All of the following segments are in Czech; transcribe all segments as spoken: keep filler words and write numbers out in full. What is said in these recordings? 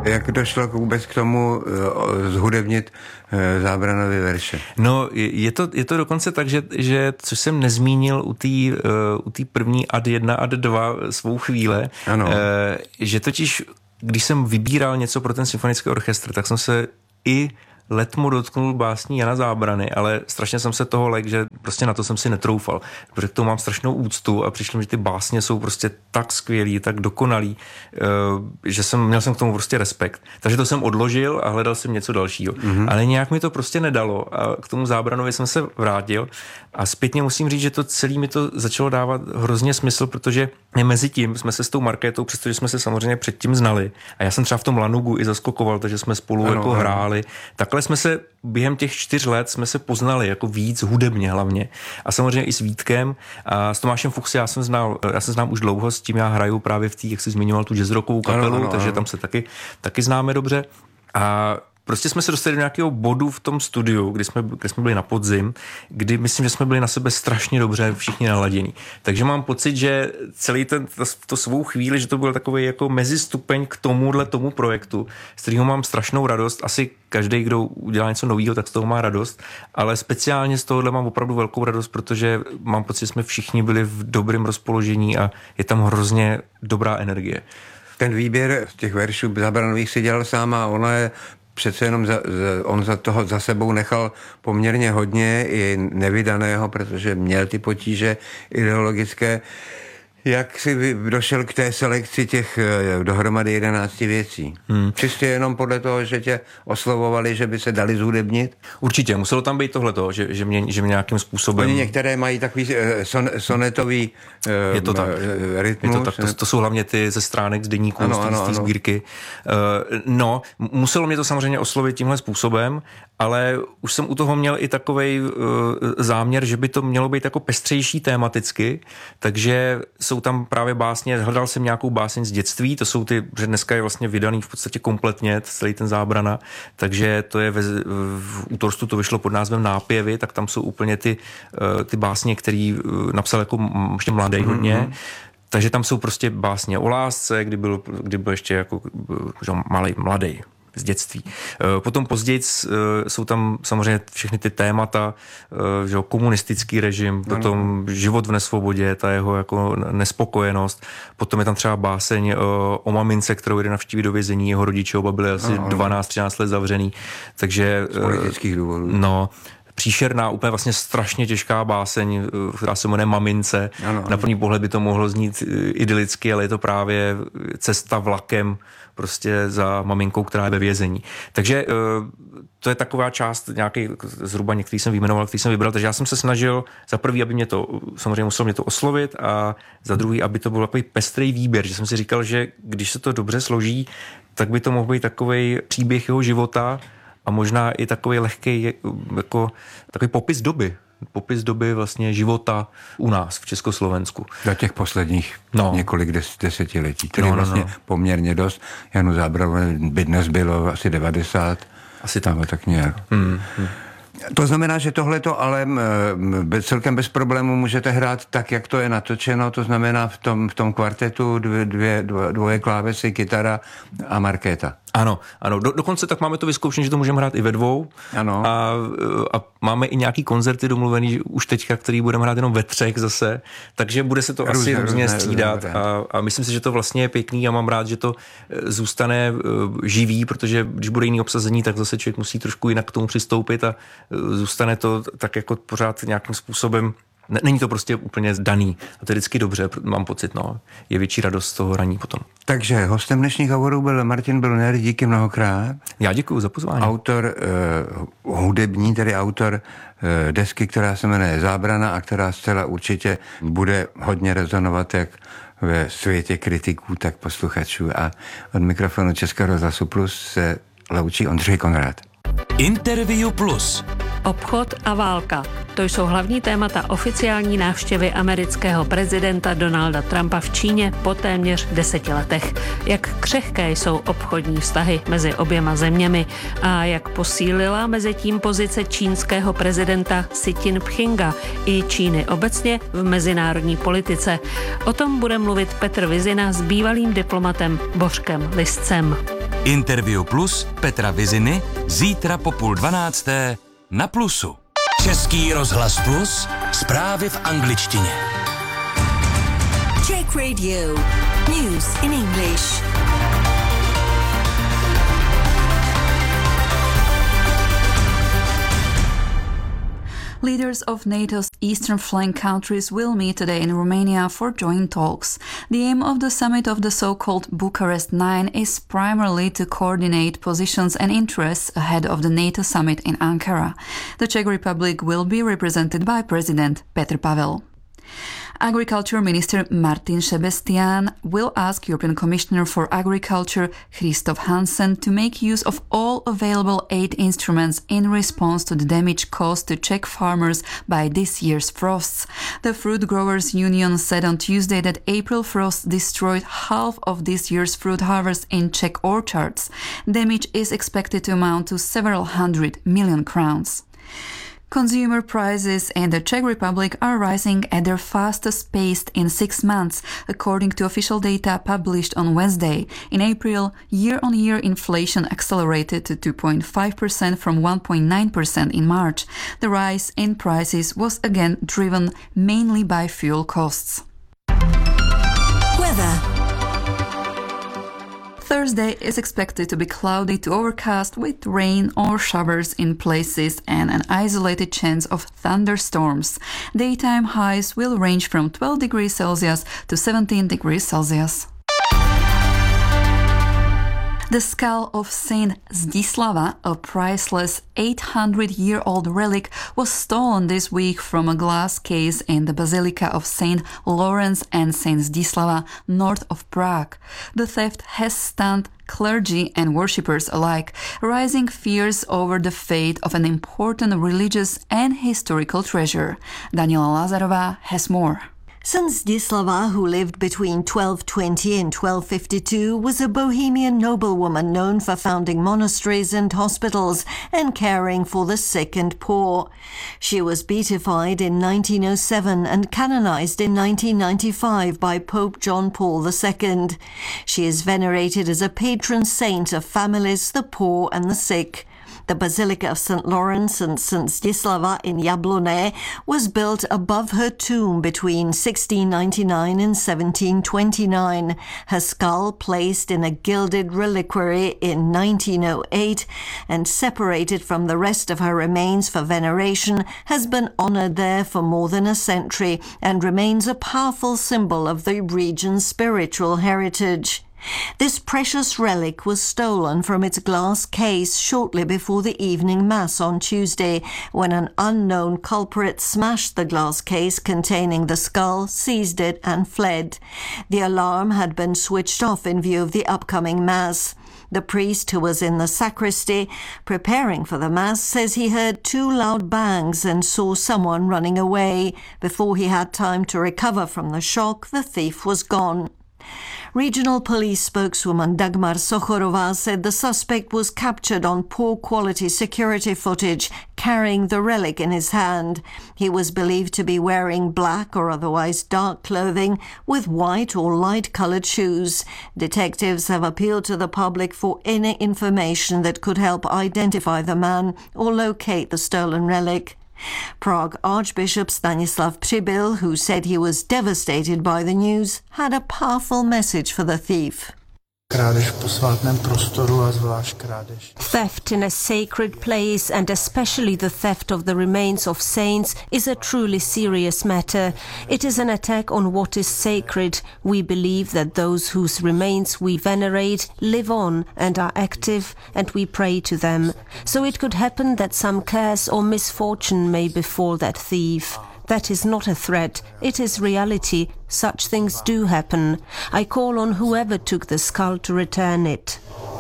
Jak došlo vůbec k tomu zhudebnit Zábranové verše? No, je to, je to dokonce tak, že, že což jsem nezmínil u té u té první ad jedna, ad dva svou chvíle, ano. že totiž, když jsem vybíral něco pro ten symfonický orchestr, tak jsem se i letmo dotknul básní Jana Zábrany, ale strašně jsem se toho lek, že prostě na to jsem si netroufal, protože k tomu mám strašnou úctu a přišlo mi, že ty básně jsou prostě tak skvělý, tak dokonalý, že jsem, měl jsem k tomu prostě respekt. Takže to jsem odložil a hledal jsem něco dalšího. Mm-hmm. Ale nějak mi to prostě nedalo a k tomu Zábranovi jsem se vrátil a zpětně musím říct, že to celý mi to začalo dávat hrozně smysl, protože mezi tím jsme se s tou Markétou, přestože jsme se samozřejmě předtím znali a já jsem třeba v tom Lanugu i zaskokoval, takže jsme spolu ano, jako ano. hráli. Takhle jsme se během těch čtyř let jsme se poznali jako víc hudebně hlavně. A samozřejmě i s Vítkem a s Tomášem Fuchs já jsem znal, já jsem znám už dlouho, s tím já hraju právě v té, jak jsi zmiňoval, tu jazzrockovou kapelu, ano, ano, takže ano. tam se taky, taky známe dobře. A prostě jsme se dostali do nějakého bodu v tom studiu, kdy jsme, kdy jsme byli na podzim, kdy myslím, že jsme byli na sebe strašně dobře všichni naladění. Takže mám pocit, že celý ten, to, to svou chvíli, že to byl takový jako mezistupeň k tomuhle tomu projektu, z kterého mám strašnou radost. Asi každý, kdo udělá něco nového, tak z toho má radost, ale speciálně z tohohle mám opravdu velkou radost, protože mám pocit, že jsme všichni byli v dobrém rozpoložení a je tam hrozně dobrá energie. Ten výběr těch veršů Zábranových si dělal sám a ono je přece jenom za, za, on za toho za sebou nechal poměrně hodně i nevydaného, protože měl ty potíže ideologické. Jak jsi došel k té selekci těch dohromady jedenácti věcí? Hmm. Čistě jenom podle toho, že tě oslovovali, že by se dali zhudebnit? Určitě, muselo tam být tohleto, že, že, mě, že mě nějakým způsobem... Oni některé mají takový son, sonetový Je to tak. rytmus. Je to, tak. To, to jsou hlavně ty ze stránek z deníků, ano, z té sbírky. No, muselo mě to samozřejmě oslovit tímhle způsobem, ale už jsem u toho měl i takovej uh, záměr, že by to mělo být jako pestřejší tematicky, takže jsou tam právě básně, hledal jsem nějakou báseň z dětství, to jsou ty, že dneska je vlastně vydaný v podstatě kompletně celý ten Zábrana, takže to je ve, v útorstu to vyšlo pod názvem Nápěvy, tak tam jsou úplně ty, uh, ty básně, který uh, napsal jako ještě mladý hodně, mm-hmm. takže tam jsou prostě básně o lásce, kdy byl, kdy byl ještě jako malej, mladý. Z dětství. Potom později jsou tam samozřejmě všechny ty témata, že komunistický režim, potom život v nesvobodě, ta jeho jako nespokojenost, potom je tam třeba báseň o mamince, kterou jde navštívit do vězení, jeho rodiče oba byli asi dvanáct třináct let zavřený, takže... Z politických důvodů. No, příšerná, úplně vlastně strašně těžká báseň, která se jmenuje Mamince. Ano, ano. Na první pohled by to mohlo znít idylicky, ale je to právě cesta vlakem prostě za maminkou, která je ve vězení. Takže to je taková část nějaký, zhruba některý jsem vyjmenoval, který jsem vybral, takže já jsem se snažil za prvý, aby mě to, samozřejmě muselo mě to oslovit a za druhý, aby to byl takový pestrý výběr, že jsem si říkal, že když se to dobře složí, tak by to mohl být takovej příběh jeho života a možná i takový lehký, jako takový popis doby. popis doby vlastně života u nás v Československu. Za těch posledních no. několik des, desetiletí. Tedy no, no, vlastně no. poměrně dost. Janu Zábranovi by dnes bylo asi devadesát. Asi tak. tak nějak. Hmm, hmm. To znamená, že tohleto ale bez, celkem bez problému můžete hrát tak, jak to je natočeno, to znamená v tom, v tom kvartetu dvě, dvě, dvoje klávesy, kytara a markéta. Ano, ano. Do, dokonce tak máme to vyzkoušené, že to můžeme hrát i ve dvou. Ano. A, a máme i nějaký koncerty domluvený už teďka, který budeme hrát jenom ve třech zase, takže bude se to různé, asi různě různé, střídat různé. A, a myslím si, že to vlastně je pěkný a mám rád, že to zůstane živý, protože když bude jiný obsazení, tak zase člověk musí trošku jinak k tomu přistoupit a zůstane to tak jako pořád nějakým způsobem. Není to prostě úplně daný. A to je vždycky dobře, mám pocit, no. Je větší radost z toho hraní potom. Takže hostem dnešních hovorů byl Martin Brunner, díky mnohokrát. Já děkuju za pozvání. Autor uh, hudební, tedy autor uh, desky, která se jmenuje Zábrana a která zcela určitě bude hodně rezonovat jak ve světě kritiků, tak posluchačů. A od mikrofonu Českého rozhlasu Plus se loučí Ondřej Konrád. Interview Plus. Obchod a válka. To jsou hlavní témata oficiální návštěvy amerického prezidenta Donalda Trumpa v Číně po téměř deseti letech. Jak křehké jsou obchodní vztahy mezi oběma zeměmi a jak posílila mezi tím pozice čínského prezidenta Xi Jinpinga i Číny obecně v mezinárodní politice. O tom bude mluvit Petr Vizina s bývalým diplomatem Bořkem Liscem. Interview Plus Petra Viziny zítra po půl dvanácté na Plusu. Český rozhlas Plus, zprávy v angličtině. Czech Radio. News in English. Leaders of NATO's eastern flank countries will meet today in Romania for joint talks. The aim of the summit of the so-called Bucharest Nine is primarily to coordinate positions and interests ahead of the NATO summit in Ankara. The Czech Republic will be represented by President Petr Pavel. Agriculture Minister Martin Šebestián will ask European Commissioner for Agriculture Christoph Hansen to make use of all available aid instruments in response to the damage caused to Czech farmers by this year's frosts. The Fruit Growers Union said on Tuesday that April frosts destroyed half of this year's fruit harvest in Czech orchards. Damage is expected to amount to several hundred million crowns. Consumer prices in the Czech Republic are rising at their fastest pace in six months, according to official data published on Wednesday. In April, year-on-year inflation accelerated to two point five percent from one point nine percent in March. The rise in prices was again driven mainly by fuel costs. Weather. Thursday is expected to be cloudy to overcast with rain or showers in places and an isolated chance of thunderstorms. Daytime highs will range from twelve degrees Celsius to seventeen degrees Celsius. The skull of Saint Zdislava, a priceless eight hundred year old relic, was stolen this week from a glass case in the Basilica of Saint Lawrence and Saint Zdislava, north of Prague. The theft has stunned clergy and worshippers alike, raising fears over the fate of an important religious and historical treasure. Daniela Lazarova has more. Saint Zdislava, who lived between twelve twenty and twelve fifty-two, was a Bohemian noblewoman known for founding monasteries and hospitals and caring for the sick and poor. She was beatified in nineteen oh seven and canonized in nineteen ninety-five by Pope John Paul the Second. She is venerated as a patron saint of families, the poor and the sick. The Basilica of Saint Lawrence and Saint Zdislava in Jablonné was built above her tomb between sixteen ninety-nine and seventeen twenty-nine. Her skull placed in a gilded reliquary in nineteen oh eight and separated from the rest of her remains for veneration has been honoured there for more than a century and remains a powerful symbol of the region's spiritual heritage. This precious relic was stolen from its glass case shortly before the evening mass on Tuesday, when an unknown culprit smashed the glass case containing the skull, seized it and fled. The alarm had been switched off in view of the upcoming mass. The priest, who was in the sacristy preparing for the mass, says he heard two loud bangs and saw someone running away. Before he had time to recover from the shock, the thief was gone. Regional police spokeswoman Dagmar Sochorová said the suspect was captured on poor-quality security footage, carrying the relic in his hand. He was believed to be wearing black or otherwise dark clothing with white or light-coloured shoes. Detectives have appealed to the public for any information that could help identify the man or locate the stolen relic. Prague Archbishop Stanislav Přibyl, who said he was devastated by the news, had a powerful message for the thief. Theft in a sacred place, and especially the theft of the remains of saints, is a truly serious matter. It is an attack on what is sacred. We believe that those whose remains we venerate live on and are active, and we pray to them. So it could happen that some curse or misfortune may befall that thief. That is not a threat, it is reality. Such things do happen. I call on whoever took the skull to return it.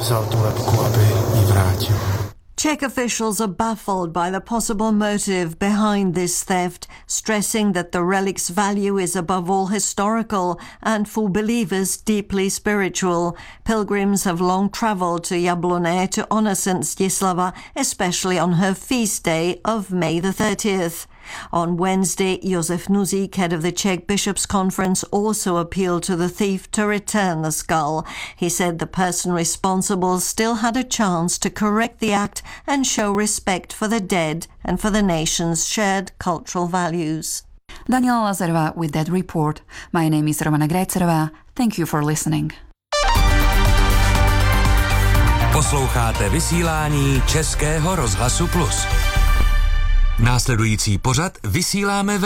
Czech officials are baffled by the possible motive behind this theft, stressing that the relic's value is above all historical and for believers deeply spiritual. Pilgrims have long travelled to Jablonné to honour Saint Zdislava, especially on her feast day of May the thirtieth. On Wednesday, Josef Nuzík, head of the Czech Bishops' Conference, also appealed to the thief to return the skull. He said the person responsible still had a chance to correct the act and show respect for the dead and for the nation's shared cultural values. Daniela Lazarová with that report. My name is Romana Grejcerová. Thank you for listening. Posloucháte vysílání Českého rozhlasu Plus. Následující pořad vysíláme v